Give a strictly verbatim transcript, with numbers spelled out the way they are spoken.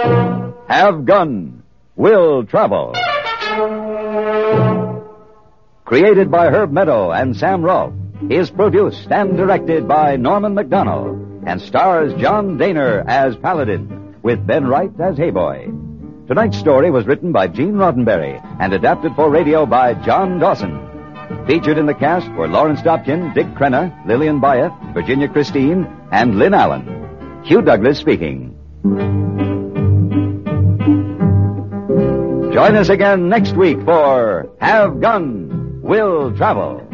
Have Gun, Will Travel. Created by Herb Meadow and Sam Rolfe, is produced and directed by Norman MacDonald, and stars John Daner as Paladin, with Ben Wright as Hayboy. Tonight's story was written by Gene Roddenberry and adapted for radio by John Dawson. Featured in the cast were Lawrence Dobkin, Dick Crenna, Lillian Byeth, Virginia Christine, and Lynn Allen. Hugh Douglas speaking. Join us again next week for Have Gun, Will Travel.